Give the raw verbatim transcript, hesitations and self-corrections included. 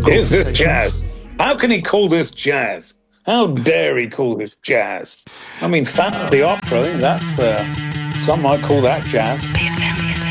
Is this qualifications. jazz? How can he call this jazz? How dare he call this jazz? I mean, Phantom of the Opera, I think that's, uh, some might call that jazz. B F M.